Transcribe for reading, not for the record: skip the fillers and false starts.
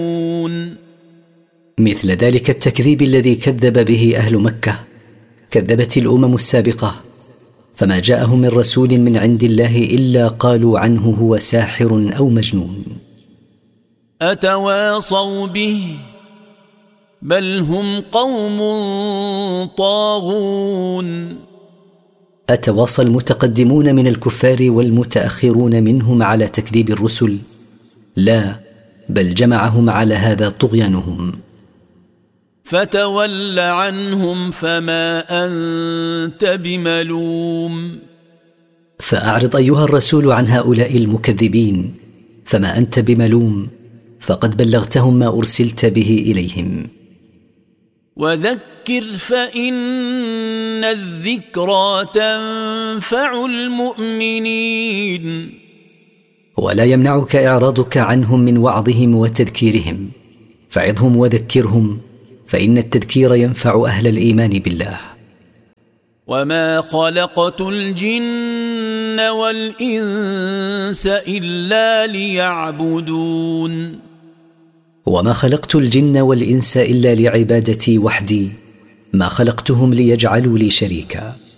مثل ذلك التكذيب الذي كذب به أهل مكة كذبت الأمم السابقة، فما جاءهم من رسول من عند الله إلا قالوا عنه هو ساحر أو مجنون. أتواصوا به بل هم قوم طاغون. أتواصى المتقدمون من الكفار والمتأخرون منهم على تكذيب الرسل؟ لا، بل جمعهم على هذا طغيانهم. فتول عنهم فما أنت بملوم. فأعرض أيها الرسول عن هؤلاء المكذبين، فما أنت بملوم، فقد بلغتهم ما أرسلت به إليهم. وذكر فإن الذكرى تنفع المؤمنين. ولا يمنعك إعراضك عنهم من وعظهم وتذكيرهم، فعظهم وذكرهم، فإن التذكير ينفع أهل الإيمان بالله. وما خلقت الجن والإنس إلا ليعبدون. وما خلقت الجن والإنس إلا لعبادتي وحدي، ما خلقتهم ليجعلوا لي شريكا.